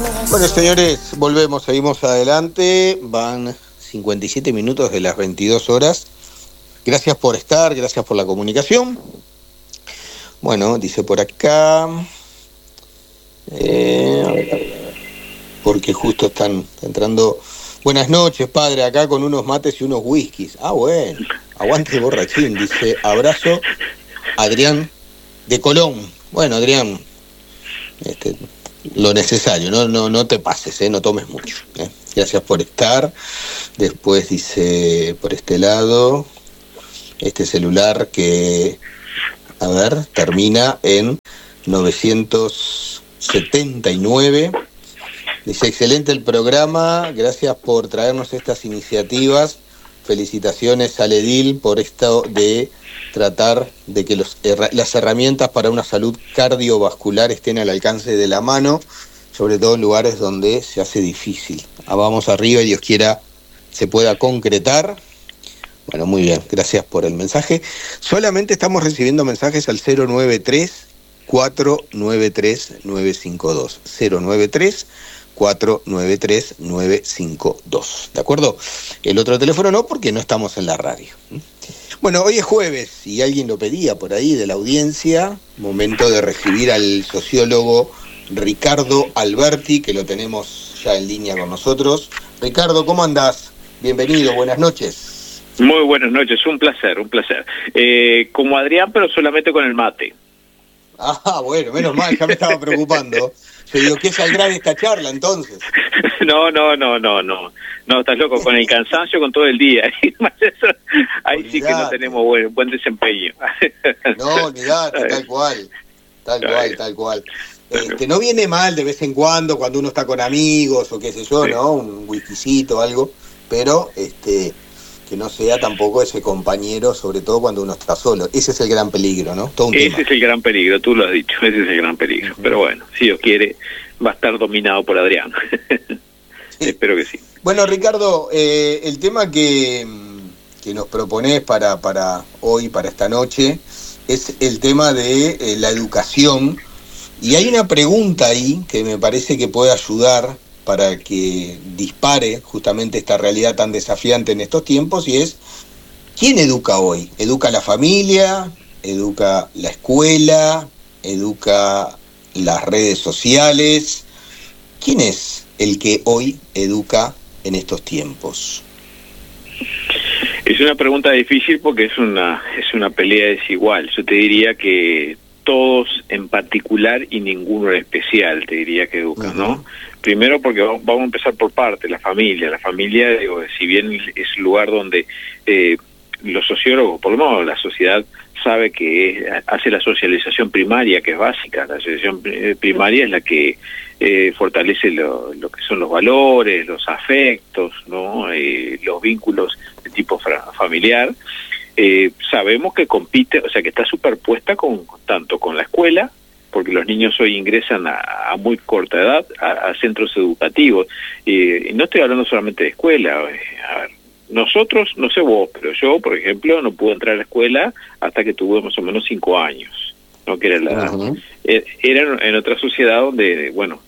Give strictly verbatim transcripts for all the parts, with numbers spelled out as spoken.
Bueno, señores, volvemos, seguimos adelante. Van cincuenta y siete minutos de las veintidós horas. Gracias por estar, gracias por la comunicación. Bueno, dice por acá... Eh, a ver, a ver, porque justo están entrando... Buenas noches, padre, acá con unos mates y unos whiskies. Ah, bueno, aguante borrachín, dice. Abrazo, Adrián de Colón. Bueno, Adrián, este, lo necesario, no, no, no te pases, ¿eh? No tomes mucho, ¿eh? Gracias por estar. Después dice, por este lado, este celular que, a ver, termina en novecientos setenta y nueve. Dice, excelente el programa, gracias por traernos estas iniciativas, felicitaciones al edil por esto de tratar de que los, las herramientas para una salud cardiovascular estén al alcance de la mano, sobre todo en lugares donde se hace difícil. Ah, vamos arriba y Dios quiera se pueda concretar. Bueno, muy bien, gracias por el mensaje. Solamente estamos recibiendo mensajes al cero nueve tres, cuatro nueve tres, nueve cinco dos. cero nueve tres, cuatro nueve tres, nueve cinco dos. ¿De acuerdo? El otro teléfono no, porque no estamos en la radio. Bueno, hoy es jueves y alguien lo pedía por ahí de la audiencia. Momento de recibir al sociólogo Ricardo Alberti, que lo tenemos ya en línea con nosotros. Ricardo, ¿cómo andás? Bienvenido, buenas noches. Muy buenas noches, un placer, un placer. Eh, como Adrián, pero solamente con el mate. Ah, bueno, menos mal, ya me estaba preocupando. Yo digo, ¿qué saldrá de esta charla entonces? No, no, no, no, no. No, estás loco, con el cansancio, con todo el día. Ahí olvidate. Sí que no tenemos buen, buen desempeño. No, olvidate, tal cual. Tal cual, tal cual. Este, no viene mal de vez en cuando, cuando uno está con amigos o qué sé yo, sí, ¿no? Un whiskycito o algo, pero este... que no sea tampoco ese compañero, sobre todo cuando uno está solo. Ese es el gran peligro, ¿no? Todo un ese tema. Es el gran peligro, tú lo has dicho, ese es el gran peligro. Uh-huh. Pero bueno, si Dios quiere, va a estar dominado por Adrián. Sí. Espero que sí. Bueno, Ricardo, eh, el tema que, que nos proponés para, para hoy, para esta noche, es el tema de eh, la educación. Y hay una pregunta ahí que me parece que puede ayudar para que dispare justamente esta realidad tan desafiante en estos tiempos, y es, ¿quién educa hoy? ¿Educa la familia? ¿Educa la escuela? ¿Educa las redes sociales? ¿Quién es el que hoy educa en estos tiempos? Es una pregunta difícil porque es una, es una pelea desigual. Yo te diría que todos en particular y ninguno en especial, te diría que educan, uh-huh. ¿no? Primero porque vamos, vamos a empezar por parte, la familia. La familia, digo, si bien es el lugar donde eh, los sociólogos, por lo menos la sociedad, sabe que hace la socialización primaria, que es básica. La socialización primaria es la que eh, fortalece lo, lo que son los valores, los afectos, ¿no? Eh, los vínculos de tipo fra- familiar. Eh, sabemos que compite, o sea, que está superpuesta con tanto con la escuela, porque los niños hoy ingresan a, a muy corta edad a, a centros educativos. Eh, y no estoy hablando solamente de escuela. Eh, a ver, nosotros, no sé vos, pero yo, por ejemplo, no pude entrar a la escuela hasta que tuve más o menos cinco años. ¿No? Que era, la, uh-huh. eh, era en otra sociedad donde, bueno,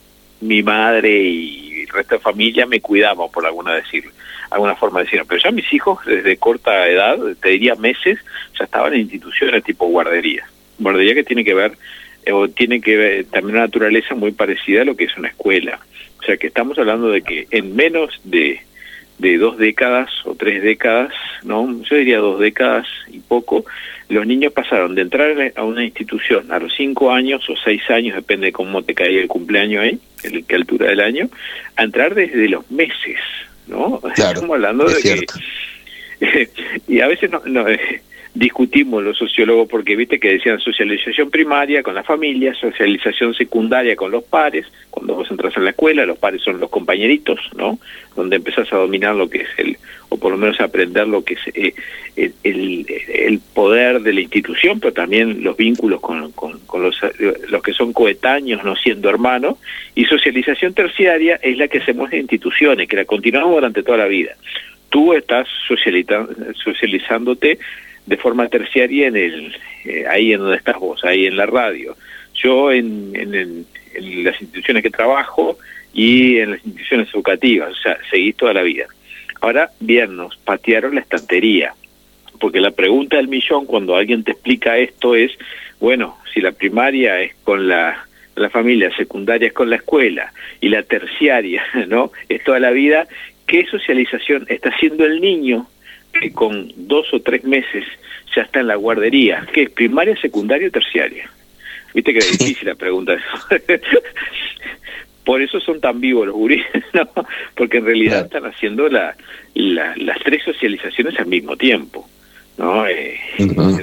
mi madre y el resto de familia me cuidaban, por alguna decirlo, alguna forma de decirlo. Pero ya mis hijos, desde corta edad, te diría meses, ya estaban en instituciones tipo guardería. Guardería que tiene que ver o tiene que ver también una naturaleza muy parecida a lo que es una escuela. O sea que estamos hablando de que en menos de, de dos décadas o tres décadas, no, yo diría dos décadas y poco, los niños pasaron de entrar a una institución a los cinco años o seis años, depende de cómo te cae el cumpleaños ahí, el, qué altura del año, a entrar desde los meses, ¿no? Claro, estamos hablando de cierto. que y a veces no, no eh, discutimos los sociólogos porque viste que decían socialización primaria con la familia, socialización secundaria con los pares. Cuando vos entras en la escuela, los pares son los compañeritos, ¿no? Donde empezás a dominar lo que es el, o por lo menos a aprender lo que es eh, el, el, el poder de la institución, pero también los vínculos con, con, con los, los que son coetáneos, no siendo hermanos. Y socialización terciaria es la que hacemos en instituciones, que la continuamos durante toda la vida. Tú estás socializándote de forma terciaria en el eh, ahí en donde estás vos, ahí en la radio. yo en, en, en, en las instituciones que trabajo y en las instituciones educativas, o sea, seguí toda la vida. Ahora bien, nos patearon la estantería, porque la pregunta del millón cuando alguien te explica esto es, bueno, si la primaria es con la, la familia, secundaria es con la escuela y la terciaria, ¿no?, es toda la vida, ¿qué socialización está haciendo el niño que con dos o tres meses ya está en la guardería? ¿Qué es primaria, secundaria o terciaria? Viste que es difícil la pregunta eso. Por eso son tan vivos los guríes, ¿no? Porque en realidad están haciendo la, la, las tres socializaciones al mismo tiempo, ¿no? Eh, uh-huh.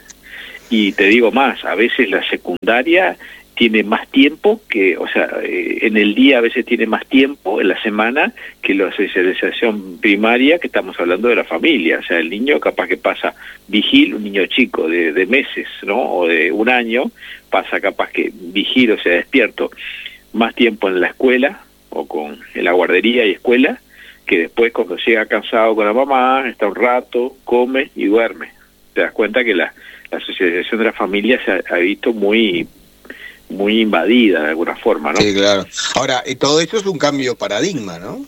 Y te digo más, a veces la secundaria tiene más tiempo que, o sea, eh, en el día a veces tiene más tiempo en la semana que la socialización primaria, que estamos hablando de la familia. O sea, el niño capaz que pasa vigil, un niño chico de, de meses, ¿no?, o de un año, pasa capaz que vigil, o sea, despierto, más tiempo en la escuela o con en la guardería y escuela, que después cuando llega cansado con la mamá, está un rato, come y duerme. Te das cuenta que la, la socialización de la familia se ha, ha visto muy muy invadida de alguna forma, ¿no? Sí, claro. Ahora, todo eso es un cambio de paradigma, ¿no?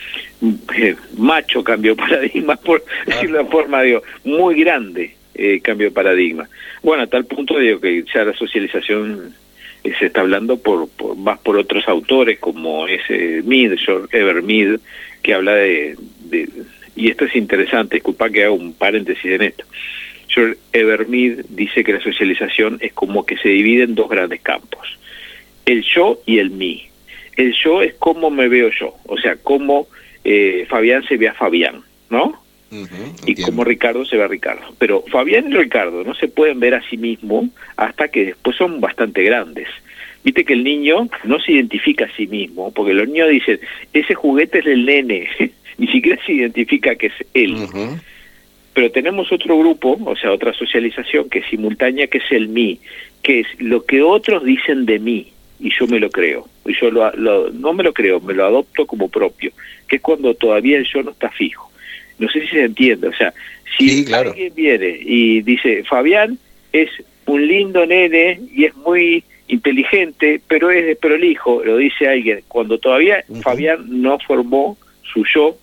Eh, macho cambio de paradigma, por ah. decirlo de forma, digo, muy grande eh, cambio de paradigma. Bueno, a tal punto, digo, que ya la socialización eh, se está hablando por, por más por otros autores, como ese Mead, George Herbert Mead, que habla de, de... Y esto es interesante, disculpa que haga un paréntesis en esto. George Herbert Mead dice que la socialización es como que se divide en dos grandes campos, el yo y el mí. El yo es cómo me veo yo, o sea, cómo eh, Fabián se ve a Fabián, ¿no? Uh-huh, y cómo Ricardo se ve a Ricardo. Pero Fabián y Ricardo no se pueden ver a sí mismos hasta que después son bastante grandes. Viste que el niño no se identifica a sí mismo, porque los niños dicen, ese juguete es del nene, ni siquiera se identifica que es él. Uh-huh. Pero tenemos otro grupo, o sea, otra socialización que es simultánea, que es el mí, que es lo que otros dicen de mí, y yo me lo creo, y yo lo, lo, no me lo creo, me lo adopto como propio, que es cuando todavía el yo no está fijo. No sé si se entiende, o sea, si sí, claro. alguien viene y dice, Fabián es un lindo nene y es muy inteligente, pero es desprolijo, lo dice alguien, cuando todavía uh-huh. Fabián no formó su yo,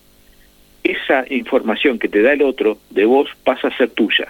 esa información que te da el otro de vos pasa a ser tuya.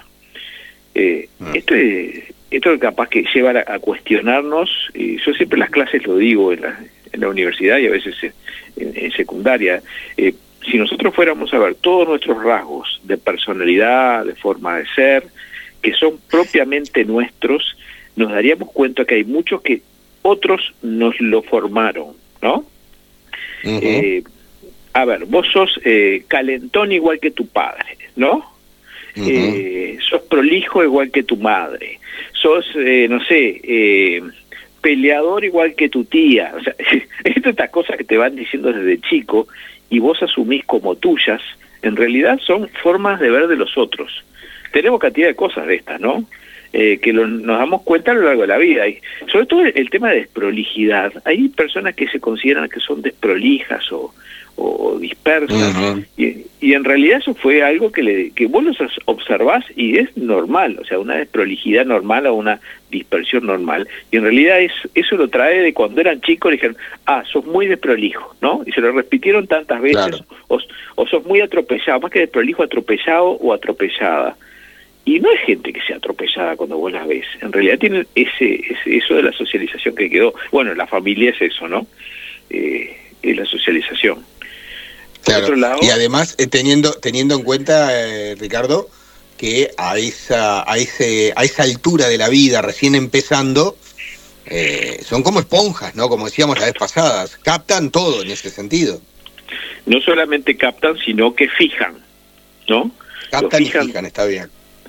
Eh, ah. Esto es esto es capaz que lleva a, a cuestionarnos, y yo siempre en las clases lo digo, en la, en la universidad y a veces en, en secundaria, eh, si nosotros fuéramos a ver todos nuestros rasgos de personalidad, de forma de ser, que son propiamente nuestros, nos daríamos cuenta que hay muchos que otros nos lo formaron, ¿no? Uh-huh. Eh, A ver, vos sos eh, calentón igual que tu padre, ¿no? Uh-huh. Eh, sos prolijo igual que tu madre. Sos, eh, no sé, eh, peleador igual que tu tía. O sea, estas cosas que te van diciendo desde chico y vos asumís como tuyas, en realidad son formas de ver de los otros. Tenemos cantidad de cosas de estas, ¿no? Eh, que lo, nos damos cuenta a lo largo de la vida. Y sobre todo el, el tema de desprolijidad. Hay personas que se consideran que son desprolijas o o dispersas, uh-huh. y, y en realidad eso fue algo que le que vos los observás y es normal, o sea, una desprolijidad normal o una dispersión normal, y en realidad es, eso lo trae de cuando eran chicos, le dijeron, ah, sos muy desprolijo, ¿no? Y se lo repitieron tantas veces, claro. o, o sos muy atropellado, más que desprolijo, atropellado o atropellada. Y no es gente que sea atropellada cuando vos las ves, en realidad tienen ese, ese eso de la socialización que quedó. Bueno, la familia es eso, ¿no? Eh, es la socialización. Claro. Otro lado, y además eh, teniendo teniendo en cuenta, eh, Ricardo, que a esa a ese a esa altura de la vida, recién empezando, eh, son como esponjas, ¿no? Como decíamos la vez pasada, captan todo en ese sentido. No solamente captan, sino que fijan, ¿no? Captan y fijan, está bien.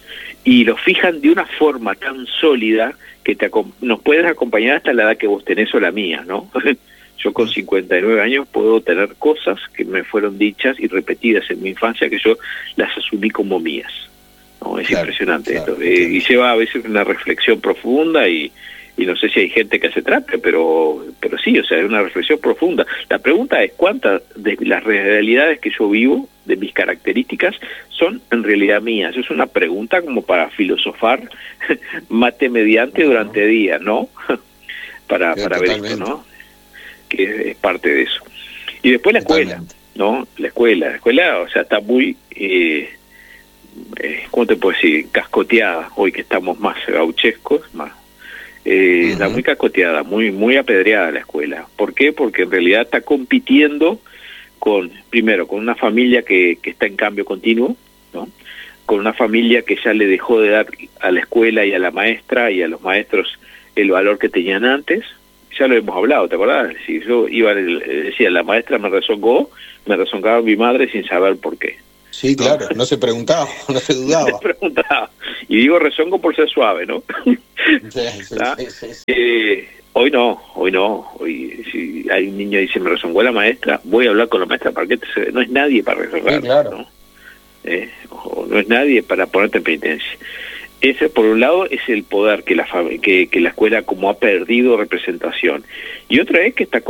Y lo fijan de una forma tan sólida que te nos puedes acompañar hasta la edad que vos tenés o la mía, ¿no? Yo con cincuenta y nueve años puedo tener cosas que me fueron dichas y repetidas en mi infancia que yo las asumí como mías, ¿no? Es claro, impresionante claro, esto. Eh, y lleva a veces una reflexión profunda y, y no sé si hay gente que hace terapia, pero pero sí, o sea, es una reflexión profunda. La pregunta es cuántas de las realidades que yo vivo, de mis características, son en realidad mías. Es una pregunta como para filosofar mate mediante durante días, ¿no? para sí, para ver esto, ¿no? Que es, es parte de eso. Y después la escuela, totalmente. ¿no? La escuela, la escuela, o sea, está muy... Eh, Eh, ¿cómo te puedo decir? Cascoteada, hoy que estamos más gauchescos, más eh, uh-huh. Está muy cascoteada, muy muy apedreada la escuela. ¿Por qué? Porque en realidad está compitiendo con, primero, con una familia que, que está en cambio continuo, ¿no? Con una familia que ya le dejó de dar a la escuela y a la maestra y a los maestros el valor que tenían antes. Ya lo hemos hablado, ¿te acordás? Si yo iba, decía, la maestra me rezongó, me rezongaba mi madre sin saber por qué. Sí, claro, no se preguntaba, no se dudaba. No se preguntaba. Y digo rezongo por ser suave, ¿no? Sí, sí, sí, sí, sí. Eh, hoy no, hoy no. Hoy, si hay un niño que dice, me rezongó la maestra, voy a hablar con la maestra, para que te... no es nadie para rezongar, sí, claro. ¿no? Eh, o no es nadie para ponerte en penitencia. Ese, por un lado, es el poder que la, que, que la escuela como ha perdido representación. Y otra es que está